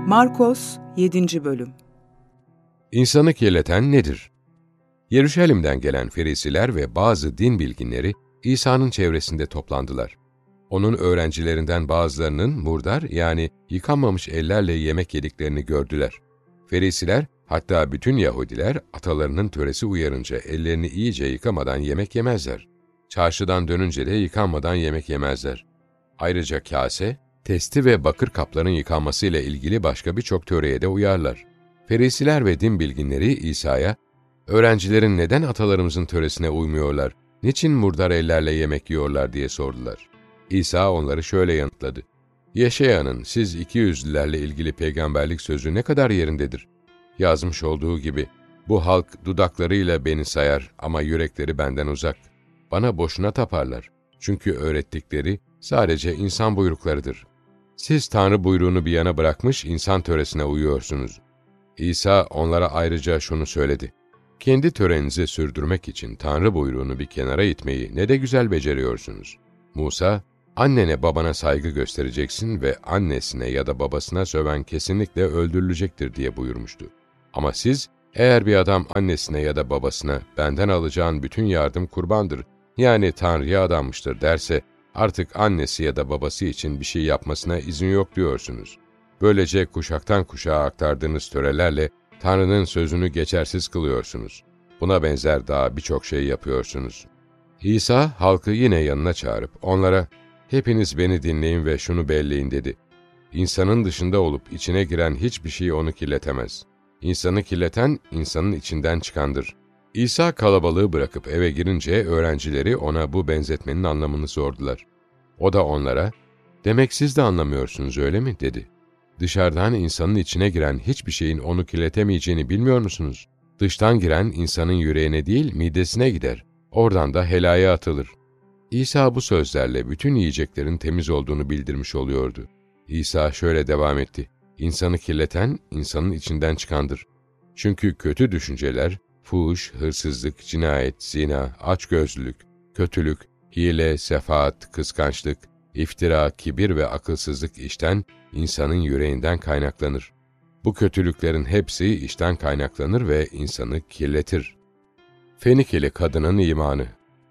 Markos 7. Bölüm. İnsanı kirleten nedir? Yeruşalim'den gelen Ferisiler ve bazı din bilginleri İsa'nın çevresinde toplandılar. Onun öğrencilerinden bazılarının murdar yani yıkanmamış ellerle yemek yediklerini gördüler. Ferisiler, hatta bütün Yahudiler atalarının töresi uyarınca ellerini iyice yıkamadan yemek yemezler. Çarşıdan dönünce de yıkanmadan yemek yemezler. Ayrıca kase, testi ve bakır kapların yıkanmasıyla ilgili başka birçok töreye de uyarlar. Ferisiler ve din bilginleri İsa'ya, öğrencilerin neden atalarımızın töresine uymuyorlar, niçin murdar ellerle yemek yiyorlar diye sordular. İsa onları şöyle yanıtladı. Yeşaya'nın siz ikiyüzlülerle ilgili peygamberlik sözü ne kadar yerindedir? Yazmış olduğu gibi, bu halk dudaklarıyla beni sayar ama yürekleri benden uzak. Bana boşuna taparlar. Çünkü öğrettikleri sadece insan buyruklarıdır. Siz Tanrı buyruğunu bir yana bırakmış insan töresine uyuyorsunuz. İsa onlara ayrıca şunu söyledi. Kendi törenizi sürdürmek için Tanrı buyruğunu bir kenara itmeyi ne de güzel beceriyorsunuz. Musa, annene babana saygı göstereceksin ve annesine ya da babasına söven kesinlikle öldürülecektir diye buyurmuştu. Ama siz, eğer bir adam annesine ya da babasına benden alacağın bütün yardım kurbandır, yani Tanrı'ya adanmıştır derse, artık annesi ya da babası için bir şey yapmasına izin yok diyorsunuz. Böylece kuşaktan kuşağa aktardığınız törelerle Tanrı'nın sözünü geçersiz kılıyorsunuz. Buna benzer daha birçok şey yapıyorsunuz. İsa halkı yine yanına çağırıp onlara, hepiniz beni dinleyin ve şunu belleyin dedi. İnsanın dışında olup içine giren hiçbir şey onu kirletemez. İnsanı kirleten, insanın içinden çıkandır. İsa kalabalığı bırakıp eve girince öğrencileri ona bu benzetmenin anlamını sordular. O da onlara, demek siz de anlamıyorsunuz öyle mi dedi. Dışarıdan insanın içine giren hiçbir şeyin onu kirletemeyeceğini bilmiyor musunuz? Dıştan giren insanın yüreğine değil midesine gider. Oradan da helaya atılır. İsa bu sözlerle bütün yiyeceklerin temiz olduğunu bildirmiş oluyordu. İsa şöyle devam etti. İnsanı kirleten, insanın içinden çıkandır. Çünkü kötü düşünceler, fuhuş, hırsızlık, cinayet, zina, açgözlülük, kötülük, hile, sefaat, kıskançlık, iftira, kibir ve akılsızlık işten, insanın yüreğinden kaynaklanır. Bu kötülüklerin hepsi işten kaynaklanır ve insanı kirletir. Fenikeli kadının imanı.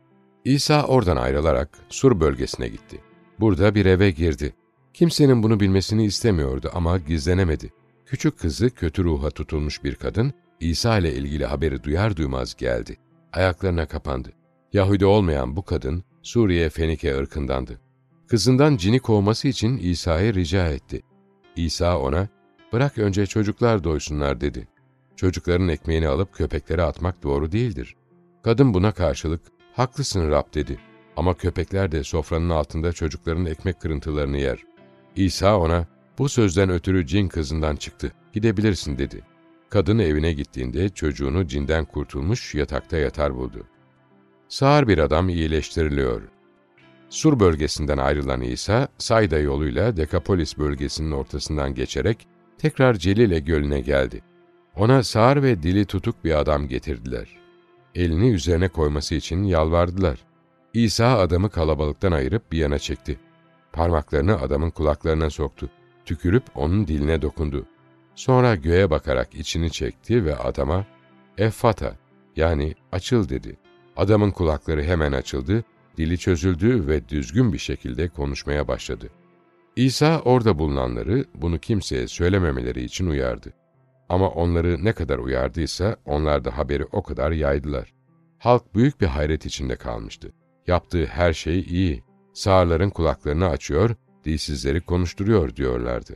İsa oradan ayrılarak Sur bölgesine gitti. Burada bir eve girdi. Kimsenin bunu bilmesini istemiyordu ama gizlenemedi. Küçük kızı kötü ruha tutulmuş bir kadın, İsa ile ilgili haberi duyar duymaz geldi. Ayaklarına kapandı. Yahudi olmayan bu kadın, Suriye Fenike ırkındandı. Kızından cini kovması için İsa'ya rica etti. İsa ona, bırak önce çocuklar doysunlar dedi. Çocukların ekmeğini alıp köpeklere atmak doğru değildir. Kadın buna karşılık, haklısın Rab dedi. Ama köpekler de sofranın altında çocukların ekmek kırıntılarını yer. İsa ona, bu sözden ötürü cin kızından çıktı, gidebilirsin dedi. Kadın evine gittiğinde çocuğunu cinden kurtulmuş yatakta yatar buldu. Sağır bir adam iyileştiriliyor. Sur bölgesinden ayrılan İsa, Sayda yoluyla Dekapolis bölgesinin ortasından geçerek tekrar Celile Gölü'ne geldi. Ona sağır ve dili tutuk bir adam getirdiler. Elini üzerine koyması için yalvardılar. İsa adamı kalabalıktan ayırıp bir yana çekti. Parmaklarını adamın kulaklarına soktu. Tükürüp onun diline dokundu. Sonra göğe bakarak içini çekti ve adama, Effata, yani açıl dedi. Adamın kulakları hemen açıldı, dili çözüldü ve düzgün bir şekilde konuşmaya başladı. İsa orada bulunanları bunu kimseye söylememeleri için uyardı. Ama onları ne kadar uyardıysa onlar da haberi o kadar yaydılar. Halk büyük bir hayret içinde kalmıştı. Yaptığı her şey iyi. Sağırların kulaklarını açıyor, dilsizleri konuşturuyor diyorlardı.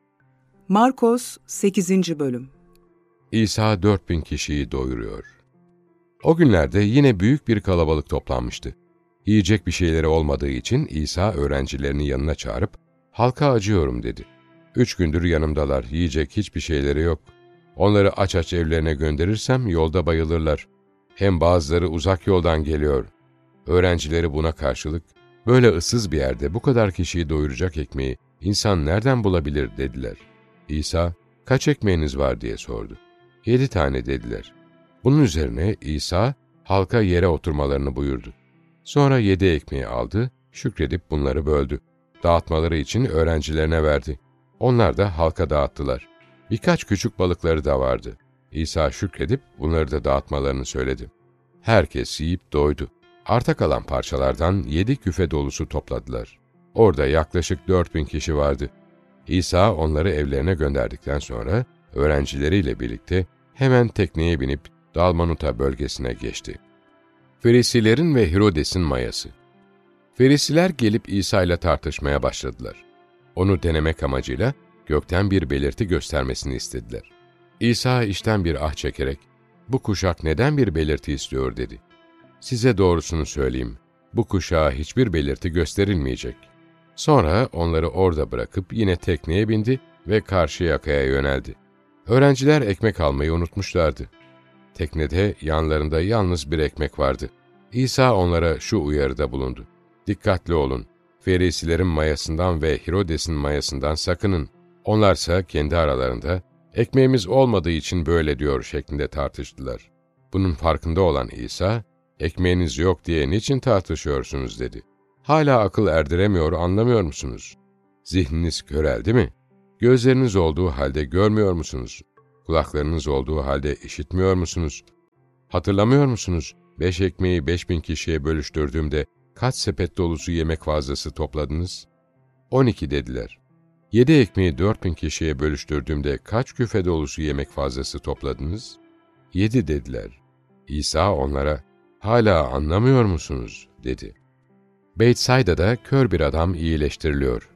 Markos 8. Bölüm. İsa 4000 kişiyi doyuruyor. O günlerde yine büyük bir kalabalık toplanmıştı. Yiyecek bir şeyleri olmadığı için İsa öğrencilerini yanına çağırıp, halka acıyorum dedi. 3 gündür yanımdalar, yiyecek hiçbir şeyleri yok. Onları aç aç evlerine gönderirsem yolda bayılırlar. Hem bazıları uzak yoldan geliyor. Öğrencileri buna karşılık, böyle ıssız bir yerde bu kadar kişiyi doyuracak ekmeği insan nereden bulabilir dediler. İsa, kaç ekmeğiniz var diye sordu. 7 tane dediler. Bunun üzerine İsa, halka yere oturmalarını buyurdu. Sonra 7 ekmeği aldı, şükredip bunları böldü. Dağıtmaları için öğrencilerine verdi. Onlar da halka dağıttılar. Birkaç küçük balıkları da vardı. İsa şükredip bunları da dağıtmalarını söyledi. Herkes yiyip doydu. Arta kalan parçalardan 7 küfe dolusu topladılar. Orada yaklaşık 4000 kişi vardı. İsa onları evlerine gönderdikten sonra öğrencileriyle birlikte hemen tekneye binip Dalmanuta bölgesine geçti. Ferisilerin ve Herodes'in mayası. Ferisiler gelip İsa ile tartışmaya başladılar. Onu denemek amacıyla gökten bir belirti göstermesini istediler. İsa içten bir ah çekerek, "Bu kuşak neden bir belirti istiyor?" dedi. "Size doğrusunu söyleyeyim, bu kuşağa hiçbir belirti gösterilmeyecek." Sonra onları orada bırakıp yine tekneye bindi ve karşı yakaya yöneldi. Öğrenciler ekmek almayı unutmuşlardı. Teknede yanlarında yalnız bir ekmek vardı. İsa onlara şu uyarıda bulundu: "Dikkatli olun, Ferisilerin mayasından ve Herodes'in mayasından sakının. Onlarsa kendi aralarında, ekmeğimiz olmadığı için böyle diyor şeklinde tartıştılar." Bunun farkında olan İsa, "Ekmeğiniz yok diye niçin tartışıyorsunuz?" dedi. "Hala akıl erdiremiyor, anlamıyor musunuz? Zihniniz köreldi mi? Gözleriniz olduğu halde görmüyor musunuz? Kulaklarınız olduğu halde işitmiyor musunuz? Hatırlamıyor musunuz? 5 ekmeği 5000 kişiye bölüştürdüğümde kaç sepet dolusu yemek fazlası topladınız?" 12 dediler. 7 ekmeği 4000 kişiye bölüştürdüğümde kaç küfe dolusu yemek fazlası topladınız? 7 dediler. İsa onlara, "Hala anlamıyor musunuz?" dedi. Beytsayda'da kör bir adam iyileştiriliyor.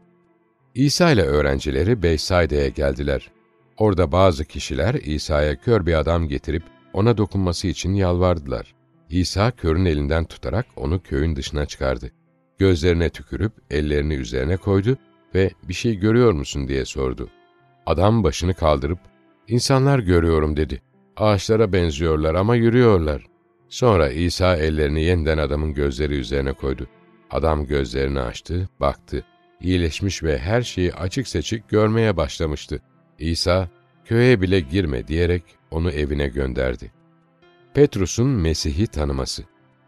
İsa ile öğrencileri Beytsayda'ya geldiler. Orada bazı kişiler İsa'ya kör bir adam getirip ona dokunması için yalvardılar. İsa körün elinden tutarak onu köyün dışına çıkardı. Gözlerine tükürüp ellerini üzerine koydu ve "Bir şey görüyor musun?" diye sordu. Adam başını kaldırıp, "İnsanlar görüyorum." dedi. "Ağaçlara benziyorlar ama yürüyorlar." Sonra İsa ellerini yeniden adamın gözleri üzerine koydu. Adam gözlerini açtı, baktı. İyileşmiş ve her şeyi açık seçik görmeye başlamıştı. İsa, "Köye bile girme." diyerek onu evine gönderdi. Petrus'un Mesih'i tanıması.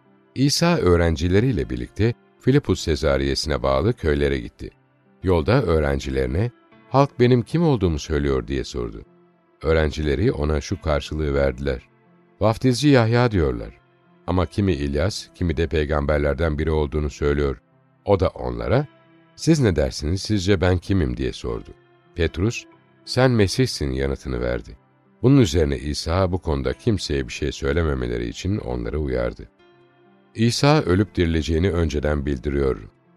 İsa öğrencileriyle birlikte Filipus Sezariyesi'ne bağlı köylere gitti. Yolda öğrencilerine, "Halk benim kim olduğumu söylüyor?" diye sordu. Öğrencileri ona şu karşılığı verdiler: "Vaftizci Yahya diyorlar. Ama kimi İlyas, kimi de peygamberlerden biri olduğunu söylüyor." O da onlara, "Siz ne dersiniz, sizce ben kimim?" diye sordu. Petrus, "Sen Mesih'sin." yanıtını verdi. Bunun üzerine İsa bu konuda kimseye bir şey söylememeleri için onları uyardı. İsa ölüp dirileceğini önceden bildiriyor.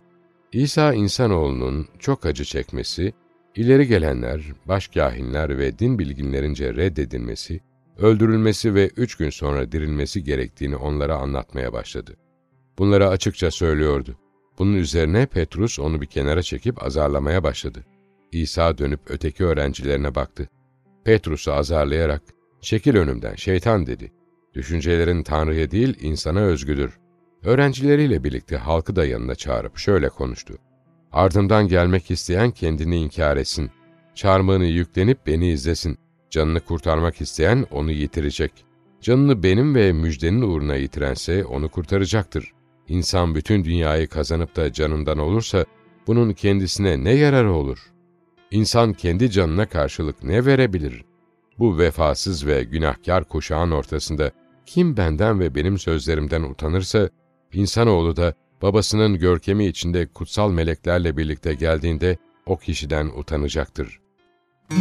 İsa insanoğlunun çok acı çekmesi, ileri gelenler, başkâhinler ve din bilginlerince reddedilmesi, öldürülmesi ve 3 gün sonra dirilmesi gerektiğini onlara anlatmaya başladı. Bunları açıkça söylüyordu. Bunun üzerine Petrus onu bir kenara çekip azarlamaya başladı. İsa dönüp öteki öğrencilerine baktı. Petrus'u azarlayarak, "Çekil önümden şeytan." dedi. "Düşüncelerin Tanrı'ya değil insana özgüdür." Öğrencileriyle birlikte halkı da yanına çağırıp şöyle konuştu: "Ardımdan gelmek isteyen kendini inkar etsin. Çarmıhını yüklenip beni izlesin. Canını kurtarmak isteyen onu yitirecek. Canını benim ve müjdenin uğruna yitirense onu kurtaracaktır. İnsan bütün dünyayı kazanıp da canından olursa bunun kendisine ne yararı olur? İnsan kendi canına karşılık ne verebilir? Bu vefasız ve günahkar kuşağın ortasında kim benden ve benim sözlerimden utanırsa, insanoğlu da babasının görkemi içinde kutsal meleklerle birlikte geldiğinde o kişiden utanacaktır."